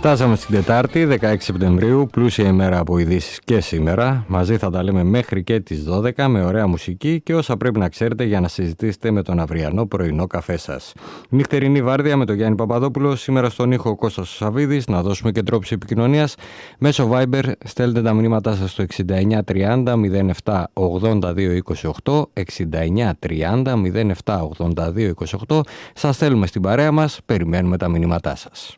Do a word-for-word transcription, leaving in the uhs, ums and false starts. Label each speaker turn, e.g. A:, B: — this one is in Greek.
A: Φτάσαμε στην Τετάρτη, δεκαέξι Σεπτεμβρίου, πλούσια ημέρα από ειδήσεις και σήμερα. Μαζί θα τα λέμε μέχρι και τις δώδεκα με ωραία μουσική και όσα πρέπει να ξέρετε για να συζητήσετε με τον αυριανό πρωινό καφέ σας. Νυχτερινή βάρδια με τον Γιάννη Παπαδόπουλο, σήμερα στον ήχο ο Κώστας Σαββίδης. Να δώσουμε και τρόπους επικοινωνίας. Μέσω Viber στέλνετε τα μηνύματά σας στο εξήντα εννιά τριάντα μηδέν επτά ογδόντα δύο είκοσι οκτώ, εξήντα εννιά τριάντα μηδέν επτά ογδόντα δύο είκοσι οκτώ. Σας θέλουμε στην παρέα μας, περιμένουμε τα μηνύματά σας.